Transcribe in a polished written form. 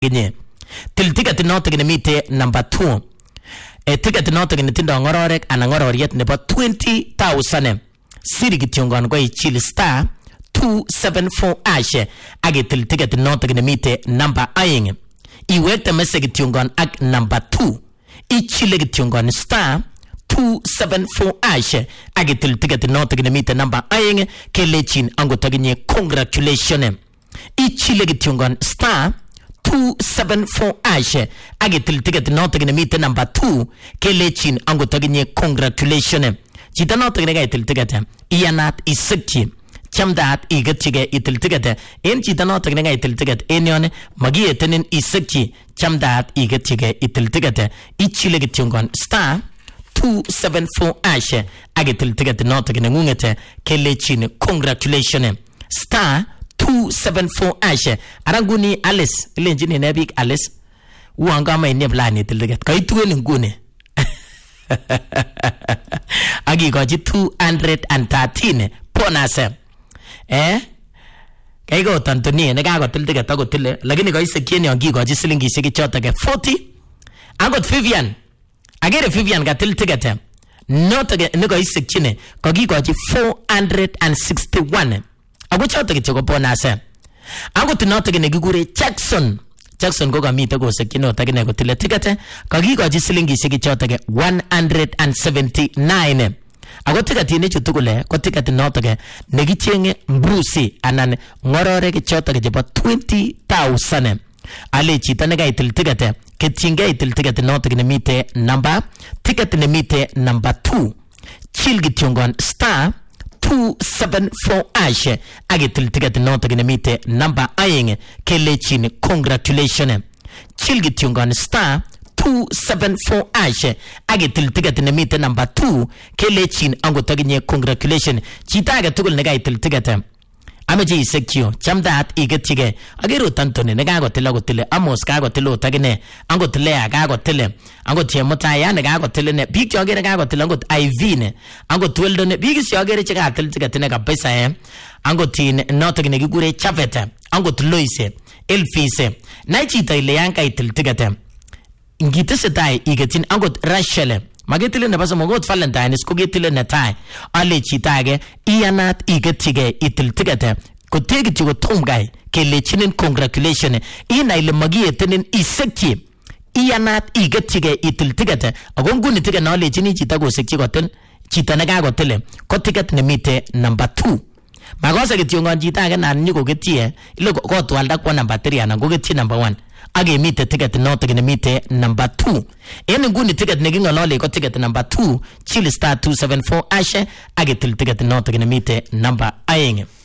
Ginye. Til ticket noto mite number 2. Ticket noto tindo ngororek ana ngororiet nebo 20,000. Siri kityongon kwa ichili star 274 ashe. Age til ticket noto mite number 2. Iwekte message kityongon ak number 2. Ichile kityongon star 274 ashe. Age til ticket noto mite number 2. Kelechin angotaginye congratulations. Ichile kityongon star 274 ashe. Age til ticket noto mite number 2. Kelechin angotaginye congratulations. Chita noto gine itil ticket. Iyanat isikchi. Chamdaat igachige itil ticket. En chita noto gine itil ticket. Enyon magietenin isikchi. Chamdaat igachige itil ticket. Ichile kityongon star 274 ashe. Age til ticket noto gine ngungete. Kelechin congratulations. Star 274 ashe. Aranguni Alice. Ile njini nebik Alice. Uangama ineblani itil ticket. Kaituwe ngune. Agi goji 213 bonus. Kaigo tantoni ne gago til ticket ago tile lakini goise kieni angi goji silingi sigi chota ke 40. Agot Vivian. Agere Vivian ga til ticket. Not again ne goise kine gogi goji 461. Ago chota ke chogo bonus. Agot not again gigure Jackson go gamita go sekino tagine go tile ticket kagi go jisilingi sigi chota ke 179. Ago ticket ne chutugule ko ticket notage negichenge Bruce anan ngorore ke chota ke jeba 20,000. Ale chita ne ga itil ticket ke chinge itil ticket notage ne mite number ticket ne mite number 2 chilgi tiongon star 274 ashe. Age til ticket noto gine mite number ayenge. Kelechin congratulations. Chilgi tiongon star 274 ashe. Age til ticket ne mite number 2. Kelechin ango toginye congratulations. Chita aga tugul nega itil ticket. Ameji isekyo. Chamdaat igetige. Agero tantone nega ago tile ago tile. Amos ka ago tile otagine. Ango tile aga ago tile. Ango tiemota ya nega ago tile ne. Big yoge nega ago tile. Ango IV ne. Ango tweldo ne. Big yoge chega atil ticket nega pesa Ango tin notagine gigure chafeta. Ango tuloise. Elfise. Naichita ile yanka itil ticket. Ngite setai igetin ango rashele. Magetile ne basa mogot Valentine skugitile ne tai ale chitage iyanat igetige itil tigate ko tegi tigo tomgai kelechinin congratulations ina ile magietenin isekki iyanat igetige itil tigate agonguni tige na ale chini chitago sekki goten chitanaga gotele ko ticket ne mite number 2 magosa getiongon chitage nan nyugo getie ile ko twalda kwa number 3 ana go getie number 1 age mite ticket noto gine mite number 2. Ene nguni ticket negingolole ko ticket number 2 chili star 274 ashe age til ticket noto gine mite number 1.